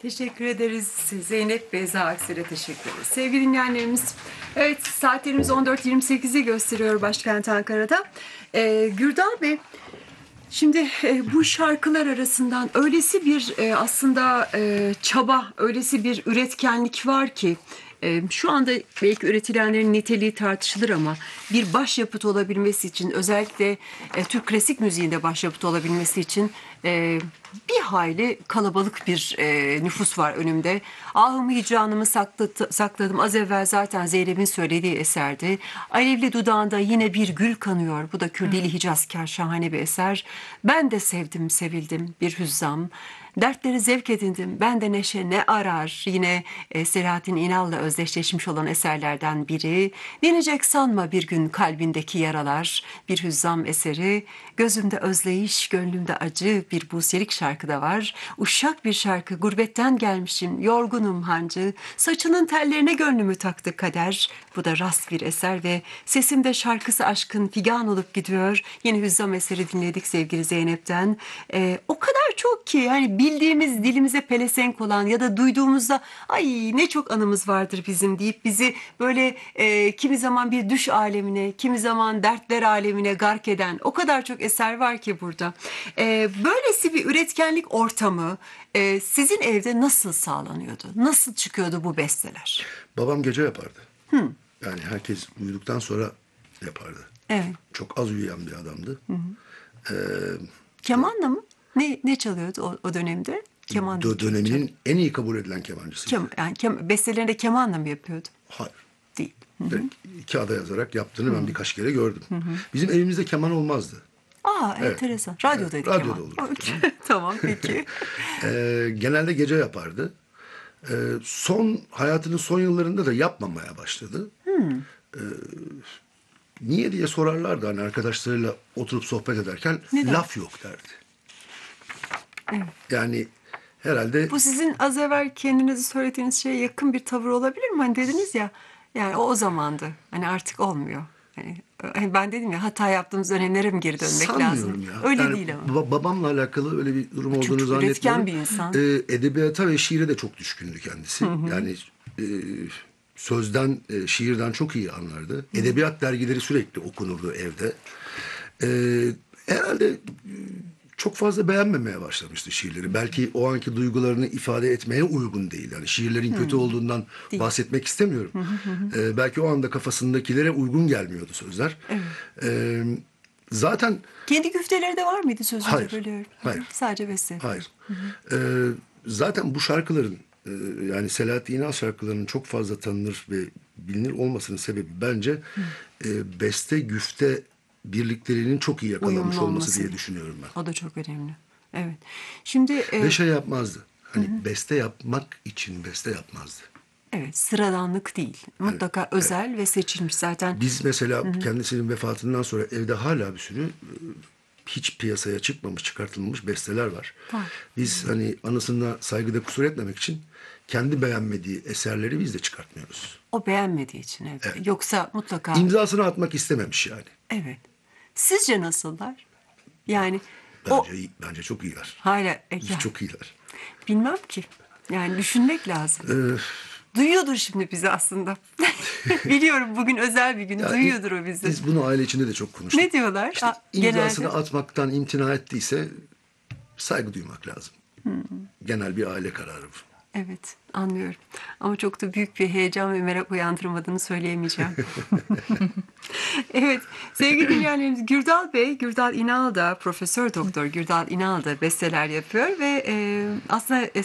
Teşekkür ederiz. Zeynep Beyza Aksel'e teşekkür ederiz. Sevgili dinleyenlerimiz, evet saatlerimiz 14.28'i gösteriyor başkent Ankara'da. Gürdal Bey, şimdi bu şarkılar arasından öylesi bir aslında çaba, öylesi bir üretkenlik var ki şu anda belki üretilenlerin niteliği tartışılır ama bir başyapıt olabilmesi için özellikle Türk klasik müziğinde başyapıt olabilmesi için bir hayli kalabalık bir nüfus var önümde. Ahımı hicranımı sakladım az evvel zaten Zeynep'in söylediği eserdi. Alevli dudağında yine bir gül kanıyor. Bu da Kürdili Hicazkar şahane bir eser. Ben de sevdim sevildim bir hüzzam. Dertleri zevk edindim. Ben de neşe ne arar? Yine Selahattin İnal'la özdeşleşmiş olan eserlerden biri. Dinecek sanma bir gün kalbindeki yaralar. Bir hüzzam eseri. Gözümde özleyiş, gönlümde acı bir buselik şarkı da var. Uşak bir şarkı. Gurbetten gelmişim. Yorgunum hancı. Saçının tellerine gönlümü taktı kader. Bu da rast bir eser ve sesimde şarkısı aşkın figan olup gidiyor. Yine hüzzam eseri dinledik sevgili Zeynep'ten. O kadar çok ki yani bildiğimiz dilimize pelesenk olan ya da duyduğumuzda ay ne çok anımız vardır bizim deyip bizi böyle kimi zaman bir düş alemine, kimi zaman dertler alemine gark eden o kadar çok eser var ki burada. Böylesi bir üretkenlik ortamı sizin evde nasıl sağlanıyordu? Nasıl çıkıyordu bu besteler? Babam gece yapardı. Yani herkes uyuduktan sonra yapardı. Evet. Çok az uyuyan bir adamdı. Kemanla mı? Ne çalıyordu o dönemde? Keman. Döneminin en iyi kabul edilen kemancısıydı. Bestelerini de kemanla mı yapıyordu? Hayır. Değil. Direkt kağıda yazarak yaptığını ben birkaç kere gördüm. Bizim evimizde keman olmazdı. Enteresan. Radyodaydı keman. Radyoda olurdu keman. Tamam peki. Genelde gece yapardı. Hayatının son yıllarında da yapmamaya başladı. Niye diye sorarlardı hani arkadaşlarıyla oturup sohbet ederken. Neden? Laf yok derdi. Evet. Yani herhalde Bu sizin az evvel kendinizi söylediğiniz şeye yakın bir tavır olabilir mi? Hani dediniz ya yani o zamandı. Hani artık olmuyor. Hani ben dedim ya hata yaptığımız dönemlere mi geri dönmek lazım? sanmıyorum ya. Öyle Yani değil ama. Babamla alakalı öyle bir durum olduğunu Çok üretken zannetmiyorum. bir insan. Edebiyata ve şiire de çok düşkündü kendisi. Yani sözden, şiirden çok iyi anlardı. Edebiyat dergileri sürekli okunurdu evde. Herhalde çok fazla beğenmemeye başlamıştı şiirleri. Belki o anki duygularını ifade etmeye uygun değil. Yani şiirlerin kötü olduğundan bahsetmek istemiyorum. Belki o anda kafasındakilere uygun gelmiyordu sözler. Zaten Kendi güfteleri de var mıydı sözünde Hayır, bölüyorum? hayır. Sadece beste. hayır. Zaten bu şarkıların yani Selahattin İnal şarkılarının çok fazla tanınır ve bilinir olmasının sebebi bence beste güfte birliklerinin çok iyi yakalanmış Uyumlu olması olması. diye düşünüyorum ben. O da çok önemli. Evet. Şimdi Ve şey yapmazdı. Hani beste yapmak için beste yapmazdı. evet sıradanlık değil. Mutlaka özel ve seçilmiş zaten. Biz mesela kendisinin vefatından sonra evde hala bir sürü hiç piyasaya çıkmamış, çıkartılmamış besteler var. Var. Biz hani anısına saygıda kusur etmemek için kendi beğenmediği eserleri biz de çıkartmıyoruz. O beğenmediği için evet. Yoksa mutlaka İmzasını atmak istememiş yani. evet. Sizce nasıllar? Yani Bence çok iyiler. hala Çok iyiler. bilmem ki. Yani düşünmek lazım. Duyuyordur şimdi bizi aslında. Biliyorum bugün özel bir gün. Duyuyordur o bizi. Biz bunu aile içinde de çok konuştuk. Ne diyorlar? İşte imzasını atmaktan imtina ettiyse saygı duymak lazım. Genel bir aile kararı bu. Evet, anlıyorum. Ama çok da büyük bir heyecan ve merak uyandırmadığını söyleyemeyeceğim. Evet, sevgili dinleyenlerimiz Gürdal Bey, Gürdal İnal da, Profesör Doktor Gürdal İnal da besteler yapıyor ve aslında